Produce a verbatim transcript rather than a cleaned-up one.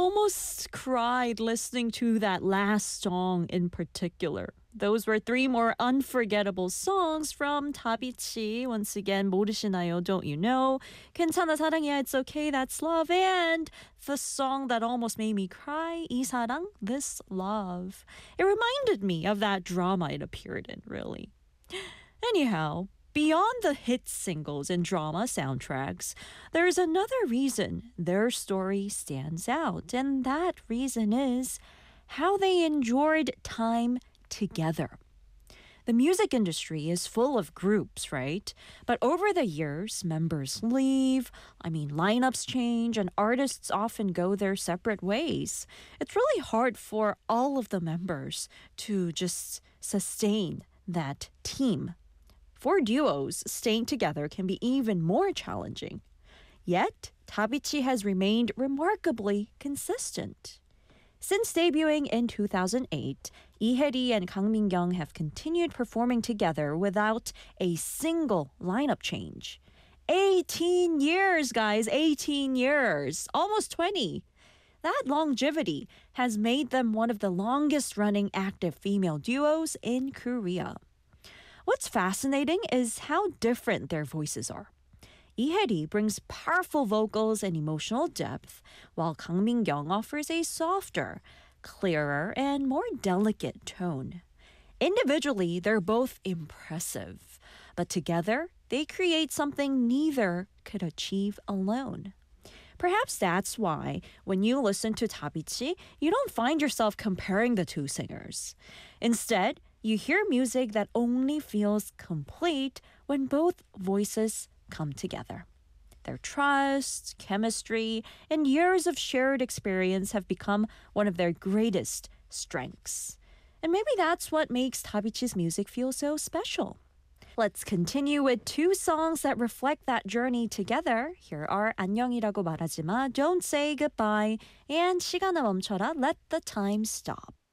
almost cried listening to that last song in particular. Those were three more unforgettable songs from 다비치. Once again, 모르시나요? Don't you know? 괜찮아 사랑이야. It's okay. That's love. And the song that almost made me cry, 이 사랑, this love. It reminded me of that drama it appeared in, really. Anyhow, beyond the hit singles and drama soundtracks, there's another reason their story stands out, and that reason is how they endured time together. The music industry is full of groups, right? But over the years, members leave, I mean, lineups change, and artists often go their separate ways. It's really hard for all of the members to just sustain that team. For duos, staying together can be even more challenging. Yet, 다비치 has remained remarkably consistent. Since debuting in two thousand eight, Lee Hae-ri and Kang Min-kyung have continued performing together without a single lineup change. eighteen years, guys, eighteen years, almost twenty. That longevity has made them one of the longest-running active female duos in Korea. What's fascinating is how different their voices are. Lee Hae-ri brings powerful vocals and emotional depth, while Kang Min-kyung offers a softer, clearer, and more delicate tone. Individually, they're both impressive, but together, they create something neither could achieve alone. Perhaps that's why, when you listen to 다비치, you don't find yourself comparing the two singers. Instead, you hear music that only feels complete when both voices come together. Their trust, chemistry, and years of shared experience have become one of their greatest strengths. And maybe that's what makes 다비치's music feel so special. Let's continue with two songs that reflect that journey together. Here are 안녕이라고 말하지 마, Don't Say Goodbye, and 시간아 멈춰라, Let the Time Stop.